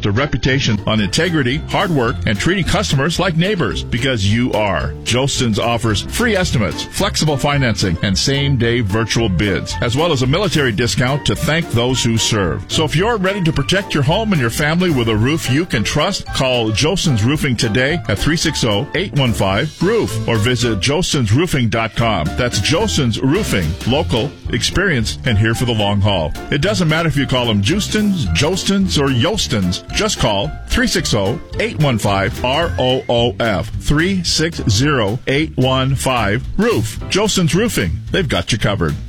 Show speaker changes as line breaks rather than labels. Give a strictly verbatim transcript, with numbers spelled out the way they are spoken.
built a reputation on integrity, hard work, and treating customers like neighbors, because you are. Jostens offers free estimates, flexible financing, and same-day virtual bids, as well as a military discount to thank those who serve. So if you're ready to protect your home and your family with a roof you can trust, call Jostens Roofing today at three six zero, eight one five, roof or visit jostens roofing dot com. That's Jostens Roofing. Local, experienced, and here for the long haul. It doesn't matter if you call them Justins, Jostens, or Yostens. Just call three six zero, eight one five, R O O F. three six zero, eight one five, roof. Jostens Roofing. They've got you covered.